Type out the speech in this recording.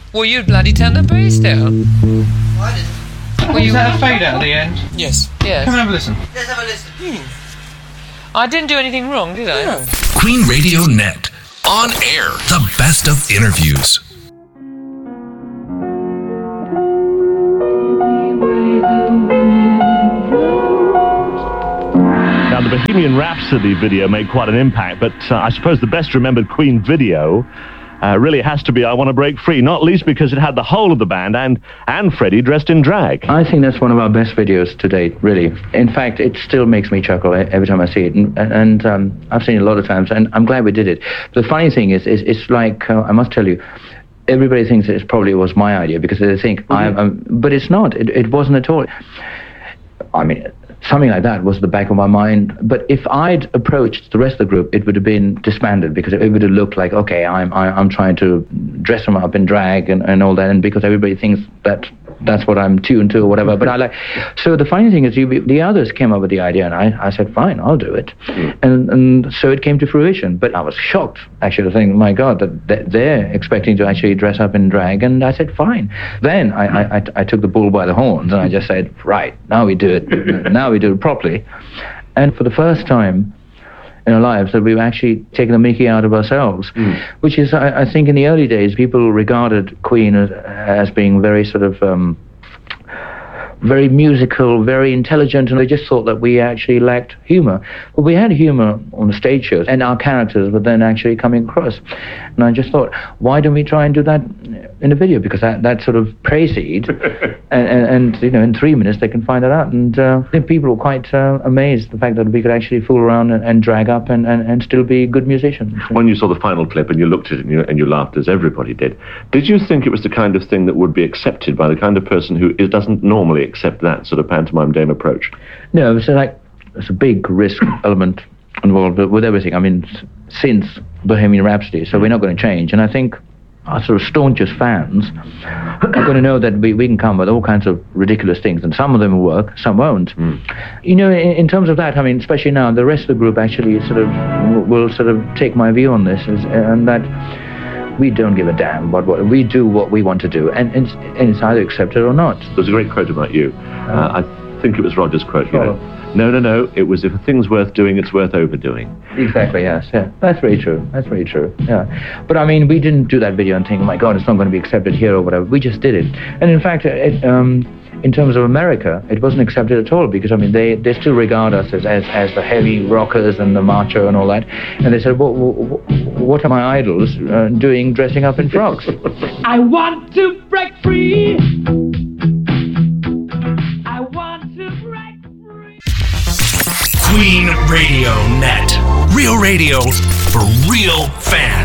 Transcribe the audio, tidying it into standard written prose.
Well, you bloody turned the bass down. I didn't. Well, Is that a fade out at the end? Yes. Yes. Come and have a listen. Let's have a listen. I didn't do anything wrong, did I? No. Queen Radio Net. On air, the best of interviews. Now, the Bohemian Rhapsody video made quite an impact, but I suppose the best remembered Queen video really has to be I Want to Break Free, not least because it had the whole of the band and Freddie dressed in drag. I think that's one of our best videos to date, really. In fact, it still makes me chuckle every time I see it, and I've seen it a lot of times, and I'm glad we did it. The funny thing is it's like, I must tell you, everybody thinks it probably was my idea because they think but it's not. It wasn't at all. I mean, something like that was the back of my mind. But if I'd approached the rest of the group, it would have been disbanded because it would have looked like, okay, I'm trying to dress them up in drag and all that, and because everybody thinks that that's what I'm tuned to or whatever. But I like. So the funny thing is, the others came up with the idea, and I said, fine, I'll do it. And so it came to fruition. But I was shocked, actually, to think, my God, that they're expecting to actually dress up in drag. And I said, fine. Then I took the bull by the horns, and I just said, right, now we do it. Now we do it properly. And for the first time in our lives that we've actually taken the mickey out of ourselves, which is, I think in the early days, people regarded Queen as being very sort of, very musical, very intelligent, and they just thought that we actually lacked humor. But we had humor on the stage shows, and our characters were then actually coming across. And I just thought, why don't we try and do that in a video? Because that sort of proceed, and you know, in 3 minutes they can find it out. And I think people were quite amazed the fact that we could actually fool around and drag up and still be good musicians. When you saw the final clip and you looked at it and you laughed as everybody did you think it was the kind of thing that would be accepted by the kind of person who doesn't normally accept that sort of pantomime dame approach? No, it's a big risk element involved with everything. I mean, since Bohemian Rhapsody, so we're not going to change. And I think our sort of staunchest fans are going to know that we can come with all kinds of ridiculous things, and some of them will work, some won't. You know, in terms of that, I mean, especially now, the rest of the group actually will take my view on this, and that we don't give a damn what we do, what we want to do, and it's either accepted or not. There's a great quote about you. I think it was Roger's quote, you know. No, it was, if a thing's worth doing, it's worth overdoing. Exactly, yes, yeah. That's very true, yeah. But I mean, we didn't do that video and think, oh my God, it's not going to be accepted here or whatever. We just did it. And in fact, in terms of America, it wasn't accepted at all, because I mean, they still regard us as the heavy rockers and the macho and all that. And they said, what are my idols doing dressing up in frocks? I want to break free. Queen Radio Net. Real radio for real fans.